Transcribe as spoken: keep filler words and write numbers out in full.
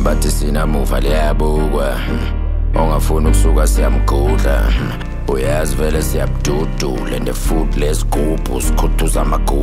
bathi sinamuva liyabukwa, ongafuni ukusuka siyamgudla. Uyazi vele siyabududula and futhi lesigubhu sikhuthuza amagubu.